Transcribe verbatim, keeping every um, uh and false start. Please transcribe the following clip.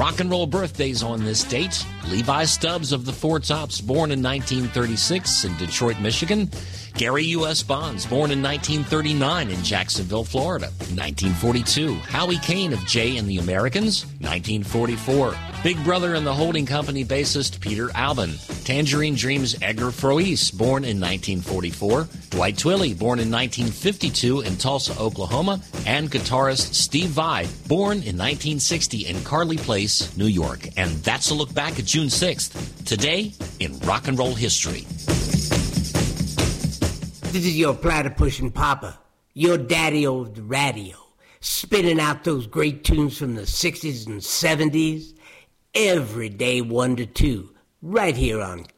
rock and roll birthdays on this date. Levi Stubbs of the Four Tops, born in nineteen thirty-six in Detroit, Michigan. Gary U S. Bonds, born in nineteen thirty-nine in Jacksonville, Florida. nineteen forty-two, Howie Kane of Jay and the Americans. nineteen forty-four, Big Brother and the Holding Company bassist Peter Alvin. Tangerine Dream's Edgar Froese, born in nineteen forty-four. Dwight Twilley, born in nineteen fifty-two in Tulsa, Oklahoma. And guitarist Steve Vai, born in nineteen sixty in Carly Place, New York. And that's a look back at June sixth. Today in rock and roll history. This is your platypus papa, your daddy of the radio, spinning out those great tunes from the sixties and seventies, every day one to two, right here on